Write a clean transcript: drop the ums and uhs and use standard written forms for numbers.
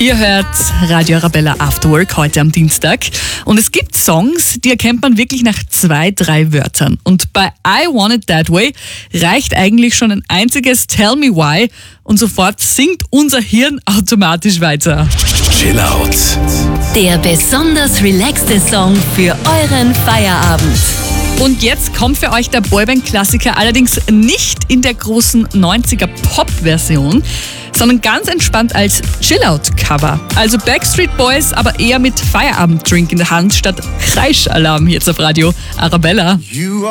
Ihr hört Radio Arabella After Work heute am Dienstag. Und es gibt Songs, die erkennt man wirklich nach 2, 3 Wörtern. Und bei I Want It That Way reicht eigentlich schon ein einziges Tell Me Why und sofort singt unser Hirn automatisch weiter. Chill Out. Der besonders relaxte Song für euren Feierabend. Und jetzt kommt für euch der Boyband-Klassiker, allerdings nicht in der großen 90er-Pop-Version, sondern ganz entspannt als Chill-Out-Cover. Also Backstreet Boys, aber eher mit Feierabenddrink in der Hand statt Kreischalarm jetzt auf Radio Arabella.